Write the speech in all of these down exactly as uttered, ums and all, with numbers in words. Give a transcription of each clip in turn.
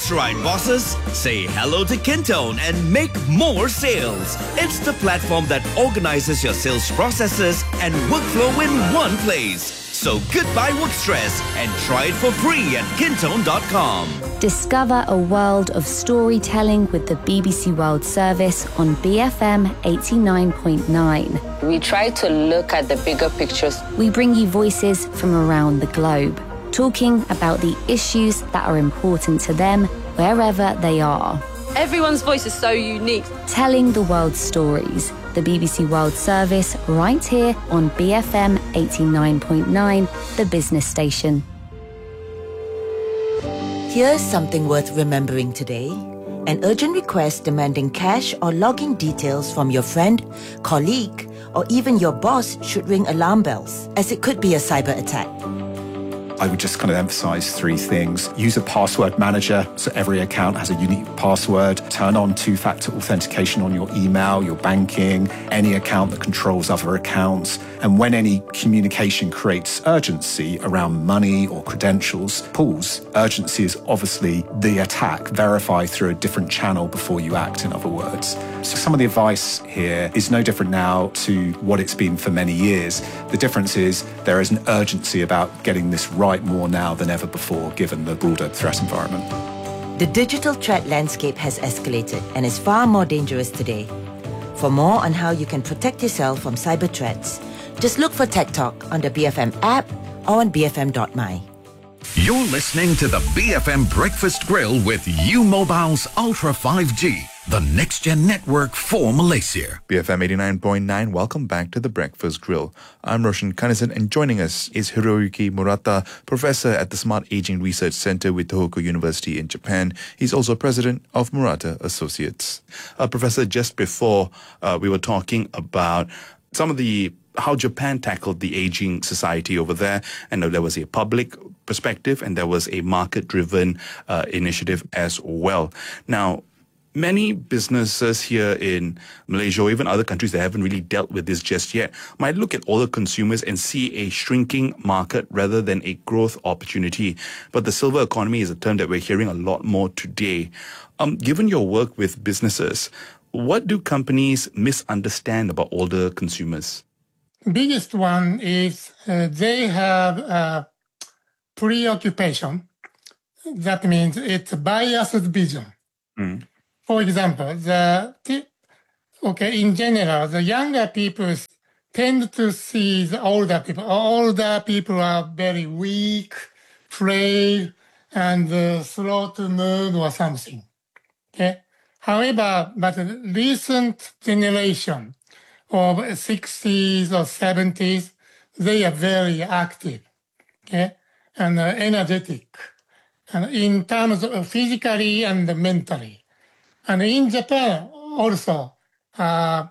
That's right, bosses. Say hello to Kintone and make more sales. It's the platform that organizes your sales processes and workflow in one place. So goodbye work stress and try it for free at kintone dot com. Discover a world of storytelling with the B B C World Service on B F M eighty-nine point nine. We try to look at the bigger pictures. We bring you voices from around the globe, talking about the issues that are important to them wherever they are. Everyone's voice is so unique. Telling the world's stories. The B B C World Service right here on B F M eighty-nine point nine, the business station. Here's something worth remembering today. An urgent request demanding cash or login details from your friend, colleague, or even your boss should ring alarm bells, as it could be a cyber attack. I would just kind of emphasize three things. Use a password manager, so every account has a unique password. Turn on two-factor authentication on your email, your banking, any account that controls other accounts. And when any communication creates urgency around money or credentials, pause. Urgency is obviously the attack. Verify through a different channel before you act, in other words. So some of the advice here is no different now to what it's been for many years. The difference is there is an urgency about getting this right more now than ever before, given the broader threat environment. The digital threat landscape has escalated and is far more dangerous today. For more on how you can protect yourself from cyber threats, just look for Tech Talk on the B F M app or on b f m dot m y. You're listening to the B F M Breakfast Grill with U Mobile's Ultra five G, the next-gen network for Malaysia. B F M eighty-nine point nine, welcome back to the Breakfast Grill. I'm Roshan Kanesan, and joining us is Hiroyuki Murata, professor at the Smart Aging Research Center with Tohoku University in Japan. He's also president of Murata Associates. Uh, Professor, just before uh, we were talking about some of the how Japan tackled the aging society over there. And there was a public perspective and there was a market-driven uh, initiative as well. Now, many businesses here in Malaysia or even other countries that haven't really dealt with this just yet might look at older consumers and see a shrinking market rather than a growth opportunity. But the silver economy is a term that we're hearing a lot more today. Um, given your work with businesses, what do companies misunderstand about older consumers? Biggest one is uh, they have a preoccupation. That means it's biased vision. Mm. For example, the okay in general, the younger people tend to see the older people. Older people are very weak, frail, and uh, slow to move or something. Okay. However, but the recent generation of sixties or seventies, they are very active, okay, and uh, energetic, and in terms of physically and mentally. And in Japan also, uh,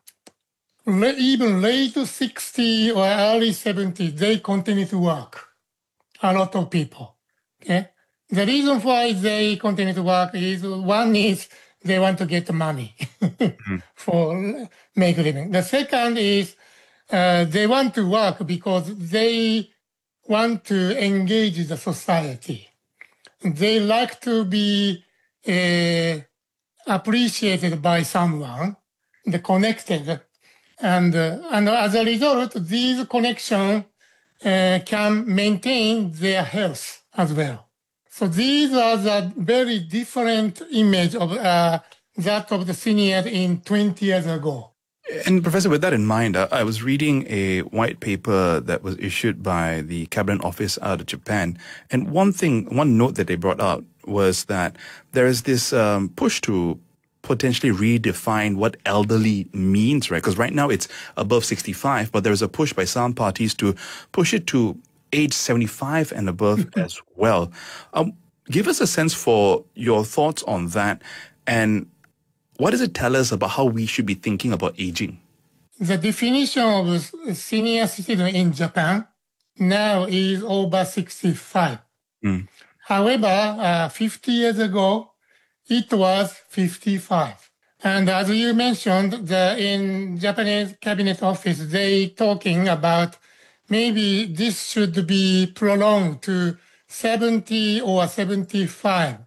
even late sixties or early seventies, they continue to work. A lot of people, okay. The reason why they continue to work is, one is they want to get money mm. for make a living. The second is uh, they want to work because they want to engage the society. They like to be uh, appreciated by someone, the connected, and uh, and as a result, these connections uh, can maintain their health as well. So these are the very different image of uh, that of the senior in twenty years ago. And Professor, with that in mind, uh, I was reading a white paper that was issued by the Cabinet Office out of Japan. And one thing, one note that they brought out was that there is this um, push to potentially redefine what elderly means, right? Because right now it's above sixty-five, but there's a push by some parties to push it to age seventy-five and above as well. Um, give us a sense for your thoughts on that, and what does it tell us about how we should be thinking about aging? The definition of senior citizen in Japan now is over sixty-five. Mm. However, uh, fifty years ago, it was fifty-five. And as you mentioned, the, in Japanese Cabinet Office, they talking about maybe this should be prolonged to seventy or seventy-five.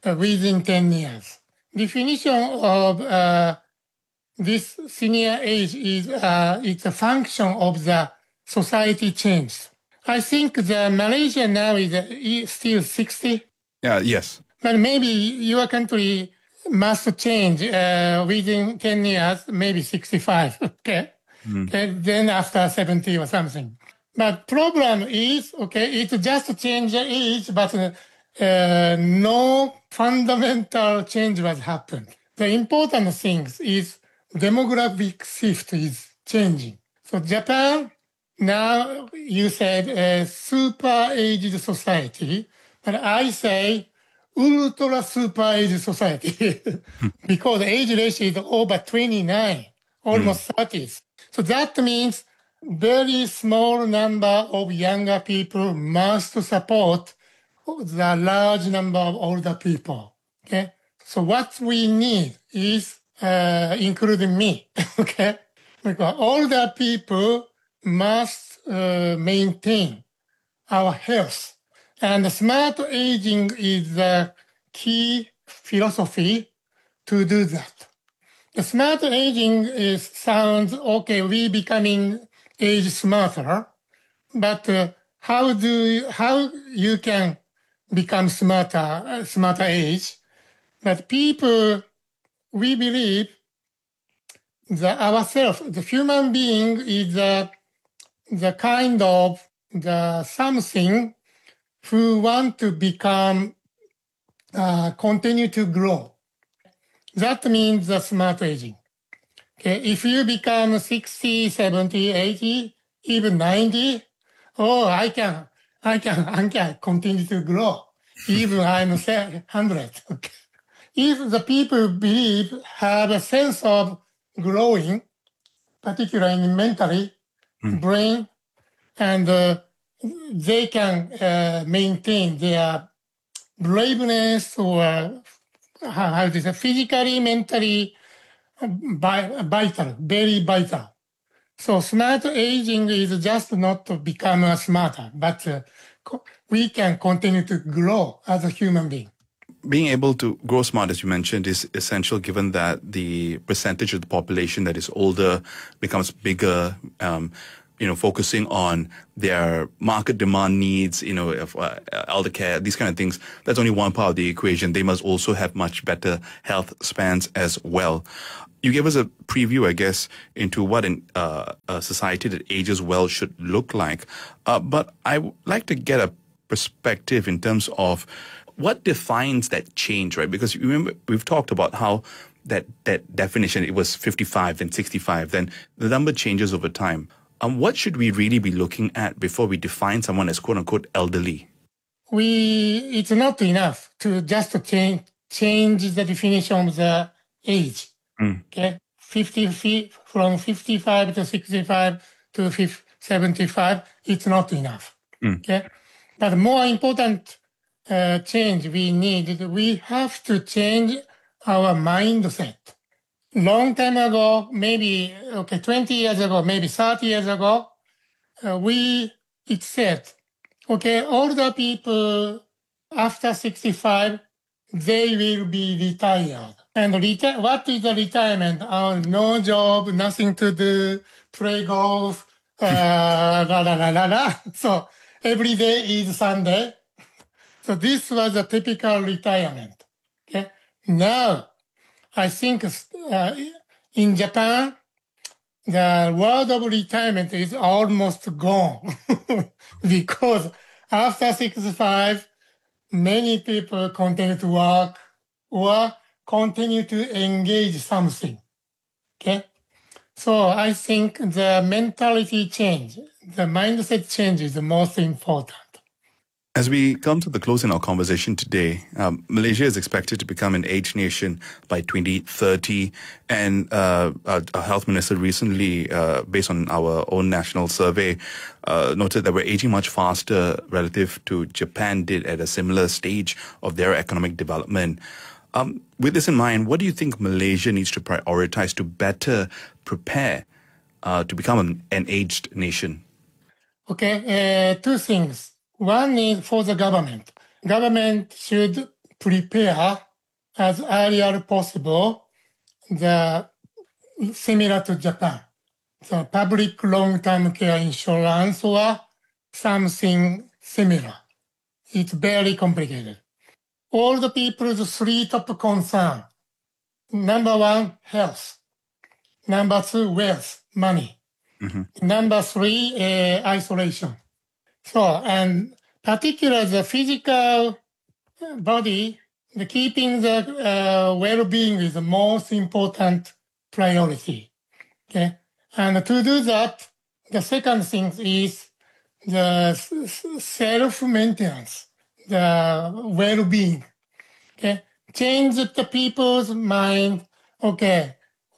uh, within ten years. Definition of uh, this senior age is uh, it's a function of the society change. I think the Malaysia now is uh, still sixty. Yeah, yes. But maybe your country must change uh, within ten years, maybe sixty-five. Okay. Mm. Okay. Then after seventy or something. But problem is, okay, it's just change the age, but uh, no fundamental change was happened. The important thing is demographic shift is changing. So Japan, now you said a super aged society, but I say ultra super aged society because age ratio is over twenty-nine, almost mm. thirties. So that means very small number of younger people must support the large number of older people. Okay. So what we need is, uh, including me, okay, because older people must uh, maintain our health. And smart aging is the key philosophy to do that. The smart aging is sounds, okay, we becoming age smarter, but uh, how do you, how you can become smarter, uh, smarter age? But people, we believe that ourselves, the human being is the, the kind of the something who want to become, uh, continue to grow. That means the smart aging. Okay, if you become sixty, seventy, eighty, even ninety, oh, I can, I can, I can continue to grow. Even I'm one hundred. Okay. If the people believe, have a sense of growing, particularly mentally, mm. brain, and uh, they can uh, maintain their braveness or how, how to say, physically, mentally vital, very vital. So smart aging is just not to become a smarter, but uh, we can continue to grow as a human being. Being able to grow smart, as you mentioned, is essential given that the percentage of the population that is older becomes bigger, um, you know, focusing on their market demand needs, you know, of, uh, elder care, these kind of things. That's only one part of the equation. They must also have much better health spans as well. You gave us a preview, I guess, into what an, uh, a society that ages well should look like. Uh, but I would like to get a perspective in terms of what defines that change, right? Because you remember, we've talked about how that, that definition, it was fifty-five, then sixty-five, then the number changes over time. Um, what should we really be looking at before we define someone as quote-unquote elderly? We, it's not enough to just change, change the definition of the age. Mm. Okay, fifty, from fifty-five to sixty-five to seventy-five, it's not enough. Mm. Okay, but more important uh, change we need, we have to change our mindset. Long time ago, maybe okay, twenty years ago, maybe thirty years ago, uh, we it said, okay, older people after sixty-five, they will be retired. And reti- what is the retirement? Uh, no job, nothing to do, play golf, uh, la, la, la, la, la. So every day is Sunday. So this was a typical retirement. Okay. Now, I think uh, in Japan, the word of retirement is almost gone because after sixty-five, many people continue to work or continue to engage something. Okay? So I think the mentality change, the mindset change is the most important. As we come to the close in our conversation today, um, Malaysia is expected to become an age nation by twenty thirty. And uh, our, our health minister recently, uh, based on our own national survey, uh, noted that we're aging much faster relative to Japan did at a similar stage of their economic development. Um, with this in mind, what do you think Malaysia needs to prioritize to better prepare uh, to become an, an aged nation? Okay, uh, two things. One is for the government. Government should prepare as early as possible the similar to Japan. So public long-term care insurance or something similar. It's very complicated. All the people's three top concern. Number one, health. Number two, wealth, money. Mm-hmm. Number three, uh, isolation. So, and particularly the physical body, the keeping the uh, well-being is the most important priority. Okay, and to do that, the second thing is the self-maintenance, the well-being. Okay, change the people's mind. Okay,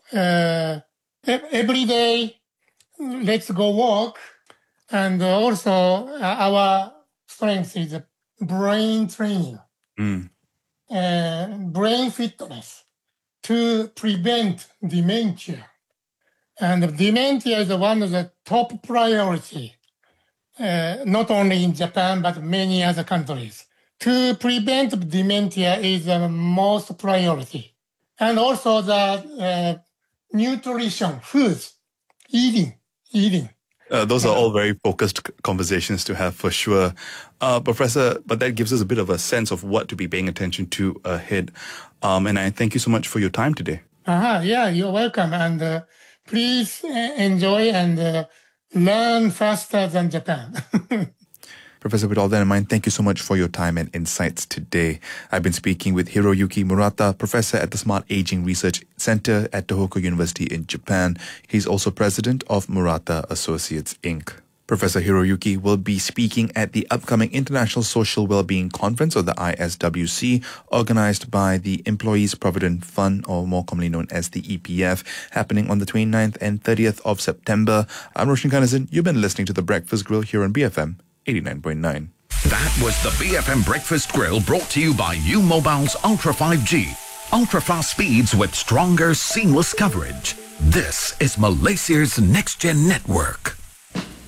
uh, every day, let's go walk, and also our strength is brain training. Mm. Uh, brain fitness to prevent dementia. And dementia is one of the top priority, uh, not only in Japan, but many other countries. To prevent dementia is the most priority. And also the uh, nutrition, foods, eating, eating. Uh, those are all very focused conversations to have for sure. Uh, Professor, but that gives us a bit of a sense of what to be paying attention to ahead. Um, and I thank you so much for your time today. Uh-huh, yeah, you're welcome. And uh, please uh, enjoy and uh, learn faster than Japan. Professor, with all that in mind, thank you so much for your time and insights today. I've been speaking with Hiroyuki Murata, professor at the Smart Aging Research Center at Tohoku University in Japan. He's also president of Murata Associates, Incorporated. Professor Hiroyuki will be speaking at the upcoming International Social Wellbeing Conference, or the I S W C, organized by the Employees Provident Fund, or more commonly known as the E P F, happening on the twenty-ninth and thirtieth of September. I'm Roshan Kanesan. You've been listening to The Breakfast Grill here on B F M eighty-nine point nine. That was the B F M Breakfast Grill, brought to you by U Mobile's Ultra five G. Ultra-fast speeds with stronger, seamless coverage. This is Malaysia's Next Gen Network.